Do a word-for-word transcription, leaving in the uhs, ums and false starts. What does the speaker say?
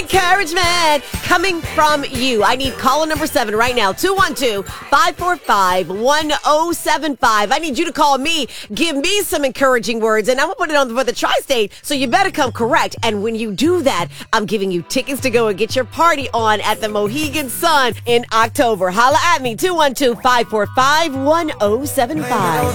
Encouragement coming from you. I need caller number seven right now. two one two, five four five, one oh seven five. I need you to call me. Give me some encouraging words, and I'm going to put it on for the tri-state, so you better come correct. And when you do that, I'm giving you tickets to go and get your party on at the Mohegan Sun in October. Holla at me, two one two, five four five, one oh seven five.